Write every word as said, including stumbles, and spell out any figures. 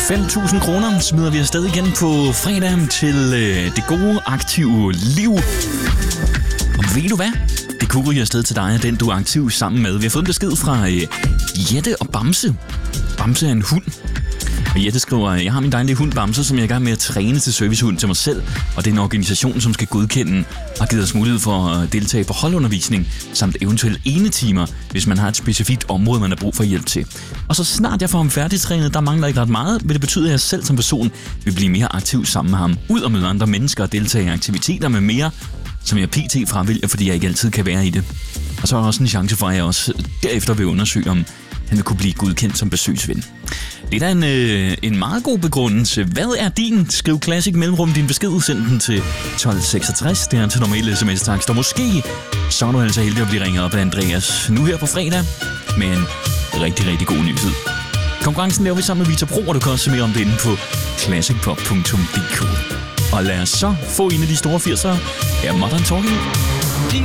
fem tusind kroner smider vi afsted igen på fredag til øh, det gode, aktive liv. Og ved du hvad? Det kunne ryge afsted til dig, den du er aktiv sammen med. Vi har fået en besked fra øh, Jette og Bamse. Bamse er en hund. Og Jette skriver, jeg har min dejlige hund Bamse, som jeg er i gang med at træne til servicehund til mig selv. Og det er en organisation, som skal godkende og give os mulighed for at deltage på holdundervisning, samt eventuelt enetimer, hvis man har et specifikt område, man har brug for hjælp til. Og så snart jeg får ham færdigtrænet, der mangler ikke ret meget, vil det betyde, at jeg selv som person vil blive mere aktiv sammen med ham. Ud og møde andre mennesker og deltage i aktiviteter med mere, som jeg pt. Fravælger, fordi jeg ikke altid kan være i det. Og så er der også en chance for, at jeg også derefter vil undersøge, om han vil kunne blive godkendt som besøgsven. Det er da en, øh, en meget god begrundelse. Hvad er din? Skriv Classic mellemrum din besked. Send den til tolv seksogtres. Det er til normale sms-takst. Og måske så er du altså heldig at blive ringet op af Andreas nu her på fredag med en rigtig, rigtig god nyhed. Konkurrencen laver vi sammen med Vita Pro, og du kan også se mere om det inde på classic pop punktum d k. Og lad os så få en af de store firsere her Modern Talking.